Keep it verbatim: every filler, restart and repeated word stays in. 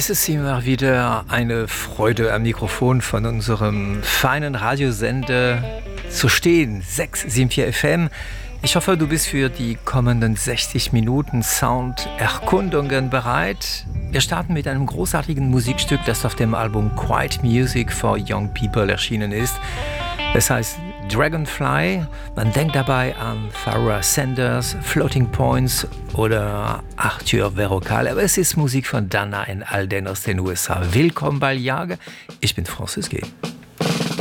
Es ist immer wieder eine Freude, am Mikrofon von unserem feinen Radiosender zu stehen. sechs sieben vier F M. Ich hoffe, du bist für die kommenden sechzig Minuten Sound-Erkundungen bereit. Wir starten mit einem großartigen Musikstück, das auf dem Album Quiet Music for Young People erschienen ist. Es heißt Dragonfly. Man denkt dabei an Pharoah Sanders, Floating Points oder Arthur Verocale. Aber es ist Musik von Dana and Alden aus den U S A. Willkommen bei Jage. Ich bin Francis G.